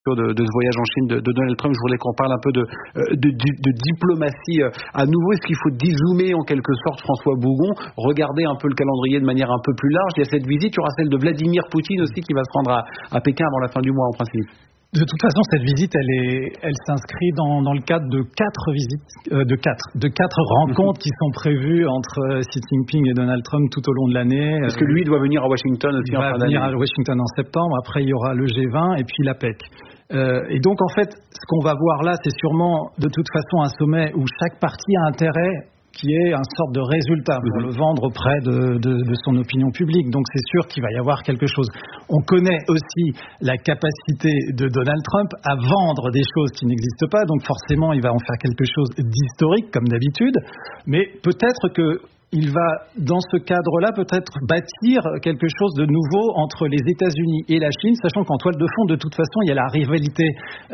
de ce voyage en Chine de Donald Trump. Je voulais qu'on parle un peu de diplomatie à nouveau. Est-ce qu'il faut dézoomer en quelque sorte, François Bougon, regarder un peu le calendrier de manière un peu plus large? Il y a cette visite, il y aura celle de Vladimir Poutine aussi qui va se rendre à Pékin avant la fin du mois en principe. De toute façon, cette visite, elle s'inscrit dans le cadre de quatre rencontres qui sont prévues entre Xi Jinping et Donald Trump tout au long de l'année. Parce que lui doit venir à Washington aussi. Il va venir à Washington en septembre. Après, il y aura le G20 et puis l'APEC. Et donc, en fait, ce qu'on va voir là, c'est sûrement de toute façon un sommet où chaque partie a intérêt qui est une sorte de résultat pour le vendre auprès de son opinion publique. Donc c'est sûr qu'il va y avoir quelque chose. On connaît aussi la capacité de Donald Trump à vendre des choses qui n'existent pas, donc forcément il va en faire quelque chose d'historique comme d'habitude, mais peut-être qu'il va, dans ce cadre-là, peut-être bâtir quelque chose de nouveau entre les États-Unis et la Chine, sachant qu'en toile de fond, de toute façon, il y a la rivalité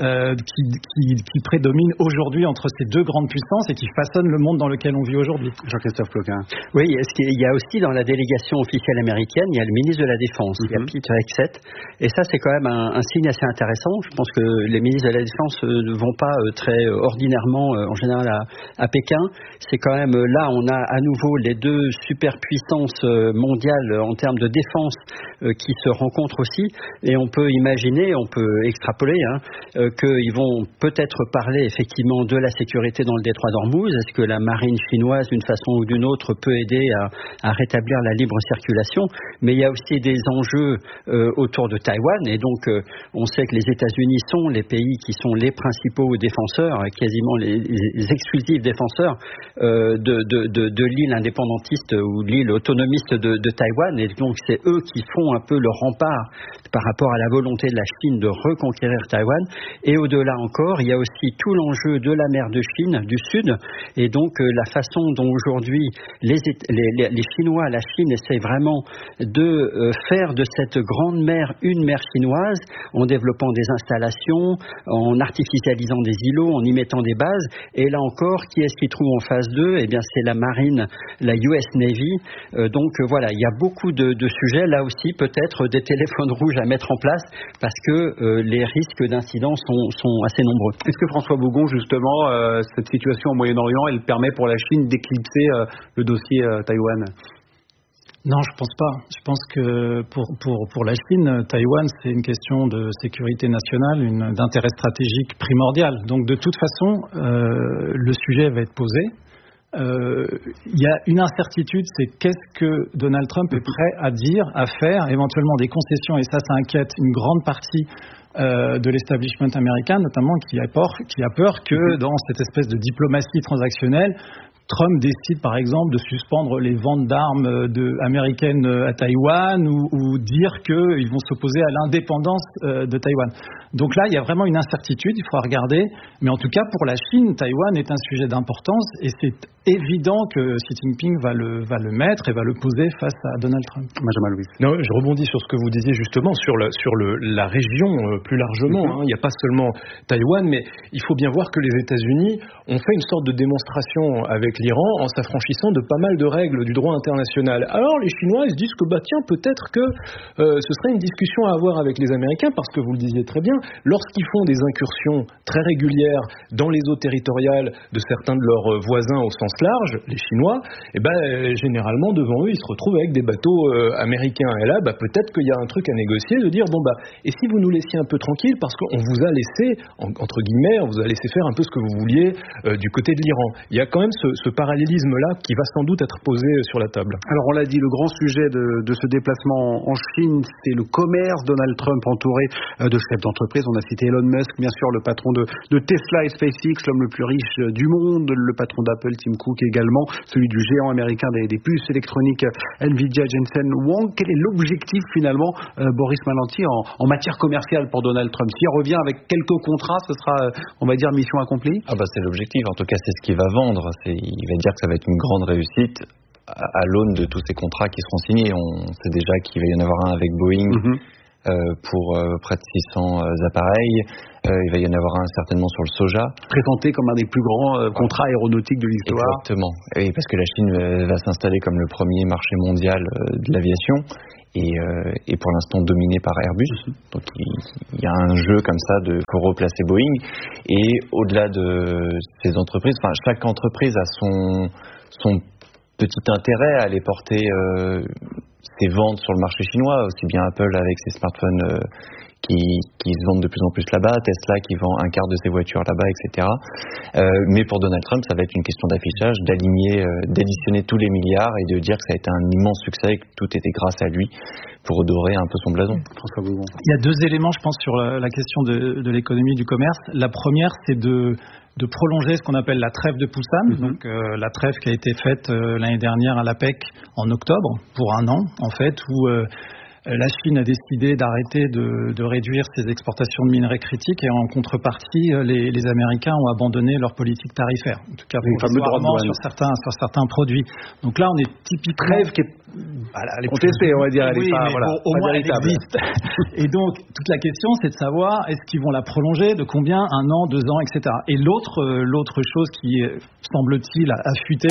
qui prédomine aujourd'hui entre ces deux grandes puissances et qui façonne le monde dans lequel on vit aujourd'hui. Jean-Christophe Ploquin. Oui, il y a aussi dans la délégation officielle américaine, il y a le ministre de la Défense, il y a Pete Hegseth, et ça c'est quand même un signe assez intéressant. Je pense que les ministres de la Défense ne vont pas très ordinairement, en général, à Pékin. C'est quand même, là, on a à nouveau les deux superpuissances mondiales en termes de défense qui se rencontrent aussi, et on peut imaginer, on peut extrapoler qu'ils vont peut-être parler effectivement de la sécurité dans le détroit d'Ormuz. Est-ce que la marine chinoise, d'une façon ou d'une autre, peut aider à rétablir la libre circulation? Mais il y a aussi des enjeux autour de Taïwan, et donc on sait que les États-Unis sont les pays qui sont les principaux défenseurs, quasiment les exclusifs défenseurs de l'île indépendantiste ou l'île autonomiste de Taïwan, et donc c'est eux qui font un peu le rempart par rapport à la volonté de la Chine de reconquérir Taïwan. Et au-delà encore, il y a aussi tout l'enjeu de la mer de Chine du Sud, et donc la façon dont aujourd'hui les Chinois, la Chine essaie vraiment de faire de cette grande mer une mer chinoise, en développant des installations, en artificialisant des îlots, en y mettant des bases. Et là encore, qui est-ce qui trouve en phase 2? Eh bien, c'est la marine, la US Navy. Donc voilà, il y a beaucoup de sujets. Là aussi, peut-être des téléphones rouges à mettre en place, parce que les risques d'incidents sont assez nombreux. Est-ce que François Bougon, justement, cette situation au Moyen-Orient, elle permet pour la Chine d'éclipser le dossier Taïwan? Non, je pense pas. Je pense que pour la Chine, Taïwan, c'est une question de sécurité nationale, d'intérêt stratégique primordial. Donc de toute façon, le sujet va être posé. Il y a une incertitude, c'est qu'est-ce que Donald Trump est prêt à dire, à faire, éventuellement des concessions, et ça inquiète une grande partie de l'establishment américain, notamment qui a peur que dans cette espèce de diplomatie transactionnelle, Trump décide par exemple de suspendre les ventes d'armes américaines à Taïwan ou dire qu'ils vont s'opposer à l'indépendance de Taïwan. Donc là, il y a vraiment une incertitude, il faudra regarder. Mais en tout cas, pour la Chine, Taïwan est un sujet d'importance, et c'est évident que Xi Jinping va le mettre et va le poser face à Donald Trump. Benjamin Louis. Non, je rebondis sur ce que vous disiez justement sur la région plus largement. Il n'y a pas seulement Taïwan, mais il faut bien voir que les États-Unis ont fait une sorte de démonstration avec l'Iran en s'affranchissant de pas mal de règles du droit international. Alors les Chinois, ils se disent que tiens, peut-être que ce serait une discussion à avoir avec les Américains, parce que vous le disiez très bien, lorsqu'ils font des incursions très régulières dans les eaux territoriales de certains de leurs voisins au sens large, les Chinois, généralement devant eux, ils se retrouvent avec des bateaux américains. Et là, peut-être qu'il y a un truc à négocier, de dire et si vous nous laissiez un peu tranquille, parce qu'on vous a laissé, entre guillemets, on vous a laissé faire un peu ce que vous vouliez du côté de l'Iran. Il y a quand même ce parallélisme-là qui va sans doute être posé sur la table. Alors on l'a dit, le grand sujet de ce déplacement en Chine, c'est le commerce. Donald Trump entouré de chefs d'entreprise. On a cité Elon Musk, bien sûr, le patron de Tesla et SpaceX, l'homme le plus riche du monde, le patron d'Apple, Tim Cook également, celui du géant américain des puces électroniques Nvidia, Jensen Huang. Quel est l'objectif finalement, Boris Malanty, en matière commerciale pour Donald Trump? S'il revient avec quelques contrats, ce sera, on va dire, mission accomplie? C'est l'objectif, en tout cas c'est ce qu'il va vendre. Il va dire que ça va être une grande réussite à l'aune de tous ces contrats qui seront signés. On sait déjà qu'il va y en avoir un avec Boeing pour près de 600 appareils. Il va y en avoir un certainement sur le soja. Présenté comme un des plus grands contrats aéronautiques de l'histoire. Exactement. Et parce que la Chine va s'installer comme le premier marché mondial de l'aviation. Et pour l'instant dominé par Airbus. Donc il y a un jeu comme ça de faut replacer Boeing. Et au-delà de ces entreprises, chaque entreprise a son petit intérêt à aller porter ses ventes sur le marché chinois, aussi bien Apple avec ses smartphones qui se vendent de plus en plus là-bas, Tesla qui vend un quart de ses voitures là-bas, etc. Mais pour Donald Trump, ça va être une question d'affichage, d'additionner tous les milliards et de dire que ça a été un immense succès et que tout était grâce à lui pour redorer un peu son blason. Il y a 2 éléments, je pense, sur la question de l'économie du commerce. La première, c'est de prolonger ce qu'on appelle la trêve de Pusan, donc la trêve qui a été faite l'année dernière à l'APEC en octobre, pour 1 an, en fait, où la Chine a décidé d'arrêter de réduire ses exportations de minerais critiques et en contrepartie, les Américains ont abandonné leur politique tarifaire, en tout cas provisoirement sur certains produits. Donc là, on est typiquement... Trêve qui est contestée, on va dire. Oui, mais au moins elle existe. Et donc, toute la question, c'est de savoir, est-ce qu'ils vont la prolonger, de combien, 1 an, 2 ans, etc. Et l'autre chose qui, semble-t-il, a fuité